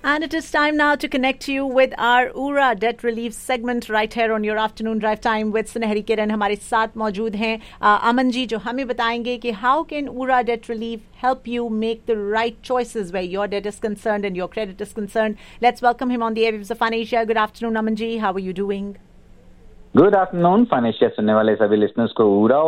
And it is time now to connect you with our URA Debt Relief segment right here on your afternoon drive time with Sunehri Kiran. हमारे साथ मौजूद हैं अमन जी, जो हमें बताएंगे कि how can URA Debt Relief help you make the right choices where your debt is concerned and your credit is concerned. Let's welcome him on the airwaves of Fun Asia. Good afternoon, Aman ji. How are you doing? Good afternoon fun Asia सुनने वाले सभी listeners को उरा